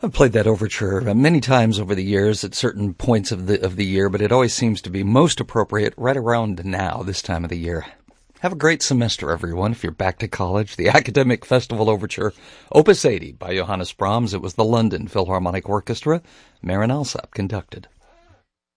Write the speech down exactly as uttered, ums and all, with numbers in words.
I've played that overture many times over the years at certain points of the of the year, but it always seems to be most appropriate right around now, this time of the year. Have a great semester, everyone, if you're back to college. The Academic Festival Overture, Opus eighty by Johannes Brahms. It was the London Philharmonic Orchestra. Marin Alsop conducted.